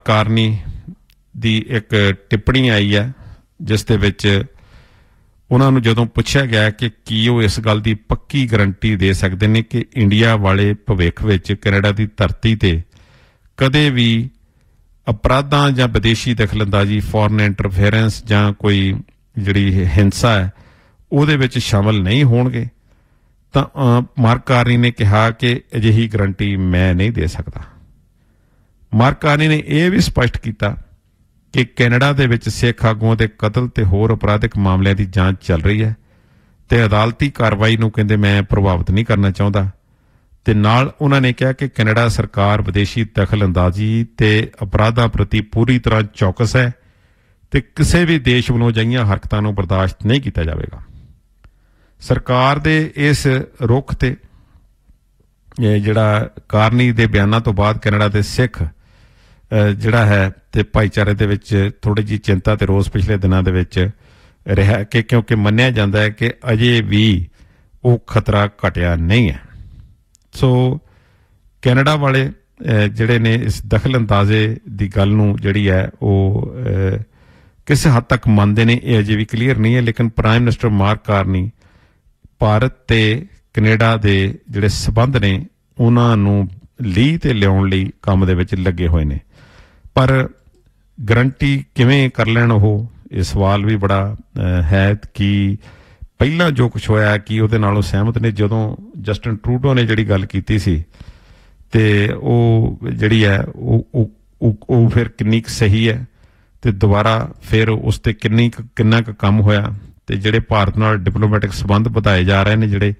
Carney ਦੀ ਇੱਕ ਟਿੱਪਣੀ ਆਈ ਹੈ ਜਿਸ ਦੇ ਵਿੱਚ ਉਹਨਾਂ ਨੂੰ ਜਦੋਂ ਪੁੱਛਿਆ ਗਿਆ ਕਿ ਕੀ ਉਹ ਇਸ ਗੱਲ ਦੀ ਪੱਕੀ ਗਰੰਟੀ ਦੇ ਸਕਦੇ ਨੇ ਕਿ ਇੰਡੀਆ ਵਾਲੇ ਭਵਿੱਖ ਵਿੱਚ ਕੈਨੇਡਾ ਦੀ ਧਰਤੀ ਤੇ ਕਦੇ ਵੀ ਅਪਰਾਧਾਂ ਜਾਂ ਵਿਦੇਸ਼ੀ ਦਖਲਅੰਦਾਜ਼ੀ ਫੋਰਨ ਇੰਟਰਫੇਰੈਂਸ ਜਾਂ ਕੋਈ ਜਿਹੜੀ ਹਿੰਸਾ ਹੈ ਉਹਦੇ ਵਿੱਚ ਸ਼ਾਮਲ ਨਹੀਂ ਹੋਣਗੇ ਤਾਂ ਮਾਰਕ ਕਾਰਨੀ ਨੇ ਕਿਹਾ ਕਿ ਅਜਿਹੀ ਗਰੰਟੀ ਮੈਂ ਨਹੀਂ ਦੇ ਸਕਦਾ। ਮਾਰਕ ਕਾਰਨੀ ਨੇ ਇਹ ਵੀ ਸਪਸ਼ਟ ਕੀਤਾ ਕਿ ਕੈਨੇਡਾ ਦੇ ਵਿੱਚ ਸਿੱਖ ਆਗੂਆਂ ਦੇ ਕਤਲ ਤੇ ਹੋਰ ਅਪਰਾਧਿਕ ਮਾਮਲਿਆਂ ਦੀ ਜਾਂਚ ਚੱਲ ਰਹੀ ਹੈ ਤੇ ਅਦਾਲਤੀ ਕਾਰਵਾਈ ਨੂੰ ਕਹਿੰਦੇ ਮੈਂ ਪ੍ਰਭਾਵਿਤ ਨਹੀਂ ਕਰਨਾ ਚਾਹੁੰਦਾ ਤੇ ਨਾਲ ਉਹਨਾਂ ਨੇ ਕਿਹਾ ਕਿ ਕੈਨੇਡਾ ਸਰਕਾਰ ਵਿਦੇਸ਼ੀ ਦਖਲਅੰਦਾਜ਼ੀ ਤੇ ਅਪਰਾਧਾਂ ਪ੍ਰਤੀ ਪੂਰੀ ਤਰ੍ਹਾਂ ਚੌਕਸ ਹੈ ਤੇ ਕਿਸੇ ਵੀ ਦੇਸ਼ ਵੱਲੋਂ ਅਜਿਹੀਆਂ ਹਰਕਤਾਂ ਨੂੰ ਬਰਦਾਸ਼ਤ ਨਹੀਂ ਕੀਤਾ ਜਾਵੇਗਾ। ਸਰਕਾਰ ਦੇ ਇਸ ਰੁਖ ਤੇ ਜਿਹੜਾ ਕਾਰਨੀ ਦੇ ਬਿਆਨਾਂ ਤੋਂ ਬਾਅਦ ਕੈਨੇਡਾ ਦੇ ਸਿੱਖ ਜਿਹੜਾ ਹੈ ਤੇ ਭਾਈਚਾਰੇ ਦੇ ਵਿੱਚ ਥੋੜੀ ਜਿਹੀ ਚਿੰਤਾ ਤੇ ਰੋਸ ਪਿਛਲੇ ਦਿਨਾਂ ਦੇ ਵਿੱਚ ਰਿਹਾ ਕਿ ਕਿਉਂਕਿ ਮੰਨਿਆ ਜਾਂਦਾ ਹੈ ਕਿ ਅਜੇ ਵੀ ਉਹ ਖਤਰਾ ਘਟਿਆ ਨਹੀਂ ਹੈ। ਸੋ ਕੈਨੇਡਾ ਵਾਲੇ ਜਿਹੜੇ ਨੇ ਇਸ ਦਖਲ ਅੰਦਾਜ਼ੇ ਦੀ ਗੱਲ ਨੂੰ ਜਿਹੜੀ ਹੈ ਉਹ ਕਿਸੇ ਹੱਦ ਤੱਕ ਮੰਨਦੇ ਨੇ, ਇਹ ਅਜੇ ਵੀ ਕਲੀਅਰ ਨਹੀਂ ਹੈ। ਲੇਕਿਨ prime minister mark Carney Bharat ਤੇ ਕੈਨੇਡਾ ਦੇ ਜਿਹੜੇ ਸਬੰਧ ਨੇ ਉਹਨਾਂ ਨੂੰ ਲੀਹ ਤੇ ਲਿਆਉਣ ਲਈ ਕੰਮ ਦੇ ਵਿੱਚ ਲੱਗੇ ਹੋਏ ਨੇ, ਪਰ ਗਰੰਟੀ ਕਿਵੇਂ ਕਰ ਲੈਣ ਉਹ ਇਹ ਸਵਾਲ ਵੀ ਬੜਾ ਹੈ ਕਿ ਪਹਿਲਾਂ ਜੋ ਕੁਛ ਹੋਇਆ ਕਿ ਉਹਦੇ ਨਾਲੋਂ ਸਹਿਮਤ ਨੇ। ਜਦੋਂ ਜਸਟਿਨ ਟਰੂਡੋ ਨੇ ਜਿਹੜੀ ਗੱਲ ਕੀਤੀ ਸੀ ਤੇ ਉਹ ਜਿਹੜੀ ਹੈ ਉਹ ਫਿਰ ਕਿੰਨੀ ਕੁ ਸਹੀ ਹੈ ਤੇ ਦੁਬਾਰਾ ਫਿਰ ਉਸ ਤੇ ਕਿੰਨਾ ਕੁ ਕੰਮ ਹੋਇਆ ਤੇ ਜਿਹੜੇ ਭਾਰਤ ਨਾਲ ਡਿਪਲੋਮੈਟਿਕ ਸੰਬੰਧ ਵਧਾਏ ਜਾ ਰਹੇ ਨੇ ਜਿਹੜੇ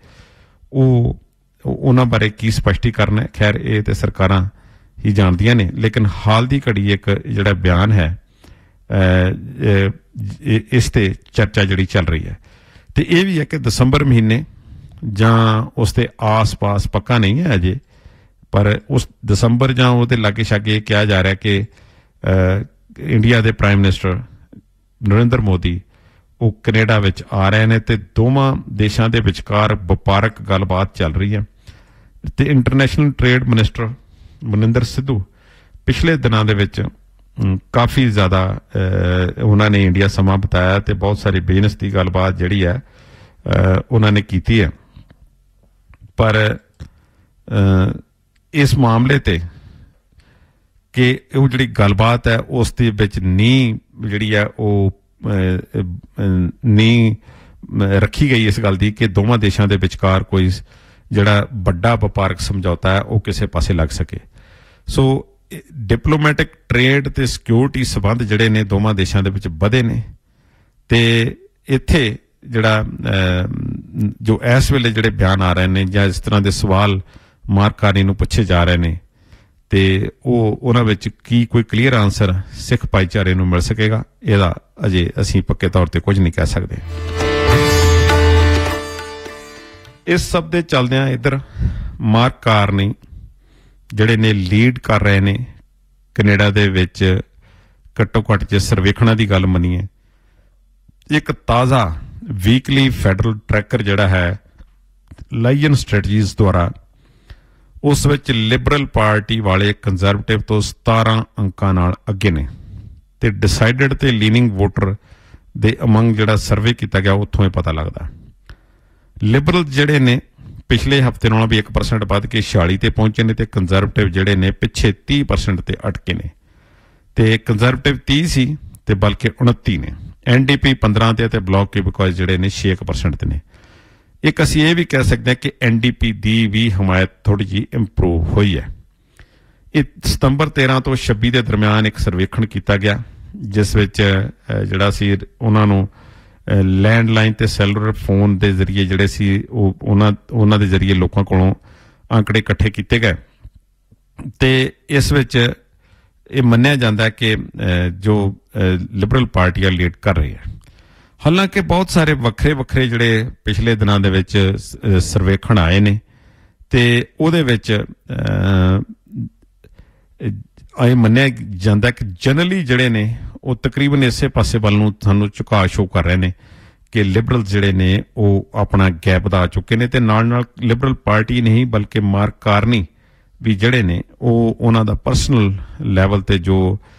ਉਹਨਾਂ ਬਾਰੇ ਕੀ ਸਪਸ਼ਟੀਕਰਨ ਹੈ। ਖੈਰ ਇਹ ਤੇ ਸਰਕਾਰਾਂ ਹੀ ਜਾਣਦੀਆਂ ਨੇ, ਲੇਕਿਨ ਹਾਲ ਦੀ ਘੜੀ ਇੱਕ ਜਿਹੜਾ ਬਿਆਨ ਹੈ ਇਸ ਤੇ ਚਰਚਾ ਜਿਹੜੀ ਚੱਲ ਰਹੀ ਹੈ ਤੇ ਇਹ ਵੀ ਹੈ ਕਿ ਦਸੰਬਰ ਮਹੀਨੇ ਜਾਂ ਉਸ ਦੇ ਆਸ-ਪਾਸ ਪੱਕਾ ਨਹੀਂ ਹੈ ਅਜੇ, ਪਰ ਉਸ ਦਸੰਬਰ ਜਾਂ ਉਹਦੇ ਲਾਗੇ ਛਾਗੇ ਕਿਹਾ ਜਾ ਰਿਹਾ ਕਿ ਇੰਡੀਆ ਦੇ ਪ੍ਰਾਈਮ ਮਿਨਿਸਟਰ ਨਰਿੰਦਰ ਮੋਦੀ ਉਹ ਕੈਨੇਡਾ ਵਿੱਚ ਆ ਰਹੇ ਨੇ ਤੇ ਦੋਵਾਂ ਦੇਸ਼ਾਂ ਦੇ ਵਿਚਕਾਰ ਵਪਾਰਕ ਗੱਲਬਾਤ ਚੱਲ ਰਹੀ ਹੈ ਤੇ international trade minister Maninder Sidhu ਪਿਛਲੇ ਦਿਨਾਂ ਦੇ ਵਿੱਚ ਕਾਫੀ ਜ਼ਿਆਦਾ ਉਹਨਾਂ ਨੇ ਇੰਡੀਆ ਸਮਾਂ ਬਿਤਾਇਆ ਤੇ ਬਹੁਤ ਸਾਰੀ ਬਿਜ਼ਨਸ ਦੀ ਗੱਲਬਾਤ ਜਿਹੜੀ ਹੈ ਉਹਨਾਂ ਨੇ ਕੀਤੀ ਹੈ। ਪਰ ਇਸ ਮਾਮਲੇ ਤੇ ਕਿ ਉਹ ਜਿਹੜੀ ਗੱਲਬਾਤ ਹੈ ਉਸ ਦੇ ਵਿੱਚ ਨੀਂਹ ਜਿਹੜੀ ਹੈ ਉਹ ਨੀਂਹ ਰੱਖੀ ਗਈ ਇਸ ਗੱਲ ਦੀ ਕਿ ਦੋਵਾਂ ਦੇਸ਼ਾਂ ਦੇ ਵਿਚਕਾਰ ਕੋਈ ਜਿਹੜਾ ਵੱਡਾ ਵਪਾਰਕ ਸਮਝੌਤਾ ਹੈ ਉਹ ਕਿਸੇ ਪਾਸੇ ਲੱਗ ਸਕੇ। ਸੋ ਡਿਪਲੋਮੈਟਿਕ ਟ੍ਰੇਡ ਤੇ ਸਿਕਿਉਰਿਟੀ ਸੰਬੰਧ ਜਿਹੜੇ ਨੇ ਦੋਵਾਂ ਦੇਸ਼ਾਂ ਦੇ ਵਿੱਚ ਵਧੇ ਨੇ ਤੇ ਇੱਥੇ ਜਿਹੜਾ ਜੋ ਇਸ ਵੇਲੇ ਜਿਹੜੇ ਬਿਆਨ ਆ ਰਹੇ ਨੇ ਜਾਂ ਇਸ ਤਰ੍ਹਾਂ ਦੇ ਸਵਾਲ ਮਾਰਕ ਕਾਰਨੀ ਨੂੰ ਪੁੱਛੇ ਜਾ ਰਹੇ ਨੇ ਤੇ ਉਹਨਾਂ ਵਿੱਚ ਕੀ ਕੋਈ ਕਲੀਅਰ ਆਨਸਰ ਸਿੱਖ ਭਾਈਚਾਰੇ ਨੂੰ ਮਿਲ ਸਕੇਗਾ, ਇਹਦਾ ਅਜੇ ਅਸੀਂ ਪੱਕੇ ਤੌਰ ਤੇ ਕੁਝ ਨਹੀਂ ਕਹਿ ਸਕਦੇ। ਇਸ ਸਭ ਦੇ ਚੱਲਦਿਆਂ ਇੱਧਰ ਮਾਰਕ ਕਾਰਨੀ ਜਿਹੜੇ ਨੇ ਲੀਡ ਕਰ ਰਹੇ ਨੇ ਕੈਨੇਡਾ ਦੇ ਵਿੱਚ ਘੱਟੋ ਘੱਟ ਜੇ ਸਰਵੇਖਣਾਂ ਦੀ ਗੱਲ ਮੰਨੀਏ ਇੱਕ ਤਾਜ਼ਾ ਵੀਕਲੀ ਫੈਡਰਲ ਟਰੈਕਰ ਜਿਹੜਾ ਹੈ ਲਾਇਨ ਸਟ੍ਰੈਟਜੀਜ਼ ਦੁਆਰਾ ਉਸ ਵਿੱਚ ਲਿਬਰਲ ਪਾਰਟੀ ਵਾਲੇ ਕੰਜ਼ਰਵੇਟਿਵ ਤੋਂ 17 ਅੰਕਾਂ ਨਾਲ ਅੱਗੇ ਨੇ ਤੇ ਡਿਸਾਈਡਡ ਤੇ ਲੀਨਿੰਗ ਵੋਟਰ ਦੇ ਅਮੰਗ ਜਿਹੜਾ ਸਰਵੇ ਕੀਤਾ ਗਿਆ ਉੱਥੋਂ ਇਹ ਪਤਾ ਲੱਗਦਾ। ਲਿਬਰਲ ਜਿਹੜੇ ਨੇ ਪਿਛਲੇ ਹਫ਼ਤੇ ਨਾਲੋਂ ਵੀ 1% ਵੱਧ ਕੇ 46 ਤੇ ਪਹੁੰਚੇ ਨੇ ਤੇ ਕੰਜ਼ਰਵੇਟਿਵ ਜਿਹੜੇ ਨੇ ਪਿੱਛੇ 30% ਤੇ ਅਟਕੇ ਨੇ ਤੇ ਕੰਜ਼ਰਵੇਟਿਵ 30 ਸੀ ਤੇ ਬਲਕਿ 29 ਨੇ, NDP 15 ਤੇ ਬਲੌਕ ਕਿਊਬਿਕਸ ਜਿਹੜੇ ਨੇ 6% ਤੇ ਨੇ। ਇੱਕ ਅਸੀਂ ਇਹ ਵੀ ਕਹਿ ਸਕਦੇ ਹਾਂ ਕਿ NDP ਦੀ ਵੀ ਹਮਾਇਤ ਥੋੜੀ ਜਿਹੀ ਇੰਪਰੂਵ ਹੋਈ ਹੈ। ਇਹ ਸਤੰਬਰ 13 ਤੋਂ 26 ਦੇ ਦਰਮਿਆਨ ਇੱਕ ਸਰਵੇਖਣ ਕੀਤਾ ਗਿਆ ਜਿਸ ਵਿੱਚ ਜਿਹੜਾ ਸੀ ਉਹਨਾਂ ਨੂੰ ਲੈਂਡਲਾਈਨ ਤੇ ਸੈਲੂਲਰ ਫੋਨ ਦੇ ਜ਼ਰੀਏ ਜਿਹੜੇ ਸੀ ਉਹਨਾਂ ਦੇ ਜ਼ਰੀਏ ਲੋਕਾਂ ਕੋਲੋਂ ਅੰਕੜੇ ਇਕੱਠੇ ਕੀਤੇ ਗਏ ਤੇ ਇਸ ਵਿੱਚ ਇਹ ਮੰਨਿਆ ਜਾਂਦਾ ਕਿ ਜੋ ਲਿਬਰਲ ਪਾਰਟੀ ਆ ਲੀਡ ਕਰ ਰਹੀ ਹੈ। ਹਾਲਾਂਕਿ ਬਹੁਤ ਸਾਰੇ ਵੱਖਰੇ ਜਿਹੜੇ ਪਿਛਲੇ ਦਿਨਾਂ ਦੇ ਵਿੱਚ ਸਰਵੇਖਣ ਆਏ ਨੇ ਤੇ ਉਹਦੇ ਵਿੱਚ ਇਹ ਮੰਨਿਆ ਜਾਂਦਾ ਕਿ ਜਨਰਲੀ ਜਿਹੜੇ ਨੇ ਉਹ ਤਕਰੀਬਨ ਇਸੇ ਪਾਸੇ ਵੱਲ ਨੂੰ ਸਾਨੂੰ ਝੁਕਾਅ ਸ਼ੋ ਕਰ ਰਹੇ ਨੇ ਕਿ ਲਿਬਰਲ ਜਿਹੜੇ ਨੇ ਉਹ ਆਪਣਾ ਗੈਪ ਵਧਾ ਚੁੱਕੇ ਨੇ ਤੇ ਨਾਲ ਲਿਬਰਲ ਪਾਰਟੀ ਨਹੀਂ ਬਲਕਿ ਮਾਰਕ ਕਾਰਨੀ ਵੀ ਜਿਹੜੇ ਨੇ ਉਹ ਉਹਨਾਂ ਦਾ ਪਰਸਨਲ ਲੈਵਲ ਤੇ ਜੋ